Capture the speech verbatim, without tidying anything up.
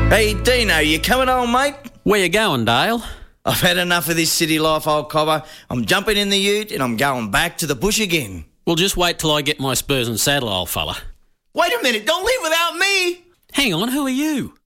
Hey, Dino, you coming on, mate? Where you going, Dale? I've had enough of this city life, old cobber. I'm jumping in the ute and I'm going back to the bush again. Well, just wait till I get my spurs and saddle, old fella. Wait a minute, don't leave without me! Hang on, who are you?